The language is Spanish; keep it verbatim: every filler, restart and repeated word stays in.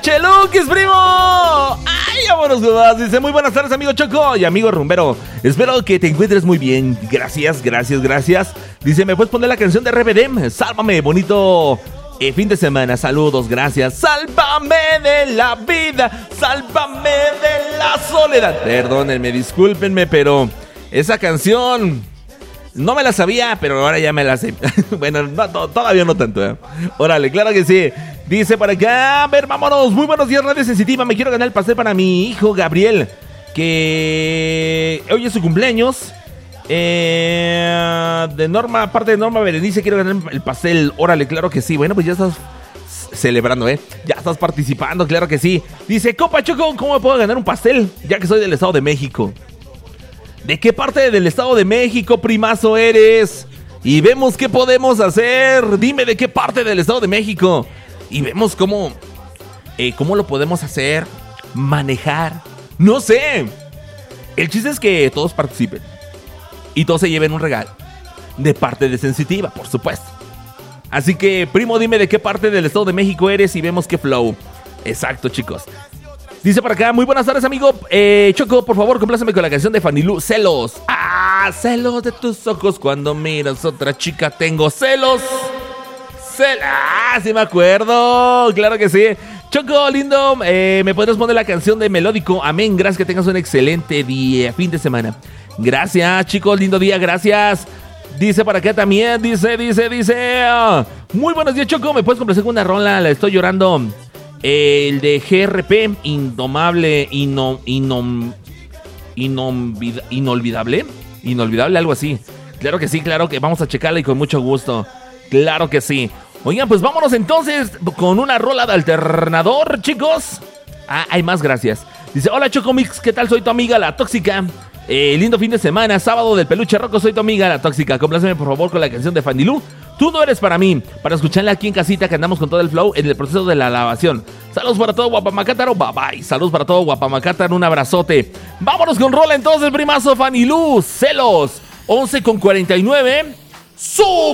Chelukis, primo. Ay, vámonos nomás. Dice, muy buenas tardes, amigo Choco y amigo rumbero. Espero que te encuentres muy bien. Gracias, gracias, gracias. Dice, ¿me puedes poner la canción de Rebedem? Sálvame, bonito eh, fin de semana. Saludos, gracias. Sálvame de la vida, sálvame de la soledad. Perdónenme, discúlpenme, pero esa canción no me la sabía, pero ahora ya me la sé. Bueno, no, no, todavía no tanto, ¿eh? Órale, claro que sí. Dice por acá, a ver, vámonos. Muy buenos días, Radio Sensitiva. Me quiero ganar el pastel para mi hijo Gabriel, que hoy es su cumpleaños. Eh, de Norma, parte de Norma Berenice, quiero ganar el pastel. Órale, claro que sí. Bueno, pues ya estás celebrando, ¿eh? Ya estás participando, claro que sí. Dice, Copa Choco, ¿cómo me puedo ganar un pastel? Ya que soy del Estado de México. ¿De qué parte del Estado de México, primazo, eres? Y vemos qué podemos hacer. Dime de qué parte del Estado de México. Y vemos cómo, eh, cómo lo podemos hacer, manejar. No sé. El chiste es que todos participen. Y todos se lleven un regalo. De parte de Sensitiva, por supuesto. Así que, primo, dime de qué parte del Estado de México eres y vemos qué flow. Exacto, chicos. Dice por acá, muy buenas tardes, amigo eh, Choco, por favor, compláceme con la canción de Fanny Lu, Celos. Ah, celos de tus ojos cuando miras otra chica, tengo celos. Cel ah, sí me acuerdo, claro que sí. Choco, lindo, eh, ¿me podrías poner la canción de Melódico? Amén, gracias, que tengas un excelente día, fin de semana. Gracias, chicos, lindo día, gracias. Dice por acá también, dice, dice, dice. Uh, muy buenos días, Choco, ¿me puedes complacer con una rola? La estoy llorando. El de G R P, Indomable, ino, inom, inom, Inolvidable. Inolvidable, algo así. Claro que sí, claro que vamos a checarla y con mucho gusto. Claro que sí. Oigan, pues vámonos entonces con una rola de alternador, chicos. Ah, hay más, gracias. Dice, hola Choco Mix, ¿qué tal? Soy tu amiga, la tóxica. Eh, lindo fin de semana, sábado del peluche roco, soy tu amiga, la tóxica. Compláceme por favor con la canción de Fanny Lu. Tú no eres para mí, para escucharla aquí en casita, que andamos con todo el flow en el proceso de la lavación. Saludos para todo Guapamacátaro, bye bye. Saludos para todo Guapamacátaro, un abrazote. Vámonos con rola entonces, primazo, Fanny Lu, Celos. once con cuarenta y nueve. ¡Sub!